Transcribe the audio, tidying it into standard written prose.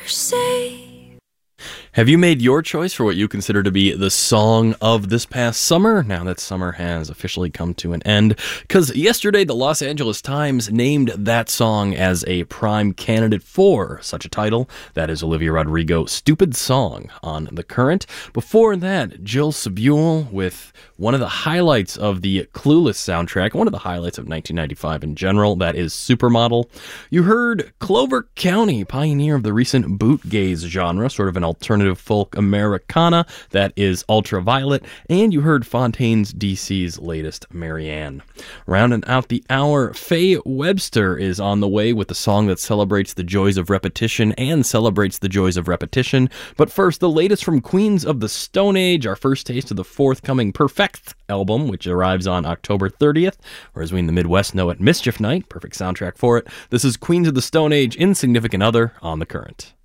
say. Have you made your choice for what you consider to be the song of this past summer? Now that summer has officially come to an end, because yesterday the Los Angeles Times named that song as a prime candidate for such a title. That is Olivia Rodrigo's Stupid Song on The Current. Before that, Jill Sobule with one of the highlights of the Clueless soundtrack, one of the highlights of 1995 in general, that is Supermodel. You heard Clover County, pioneer of the recent bootgaze genre, sort of an alternative folk Americana, that is Ultraviolet, and you heard Fontaines DC's latest Marianne. Rounding out the hour, Faye Webster is on the way with a song that celebrates the joys of repetition and celebrates the joys of repetition. But first, the latest from Queens of the Stone Age, our first taste of the forthcoming Perfect album, which arrives on October 30th, or as we in the Midwest know it, Mischief Night, perfect soundtrack for it. This is Queens of the Stone Age, Insignificant Other on The Current.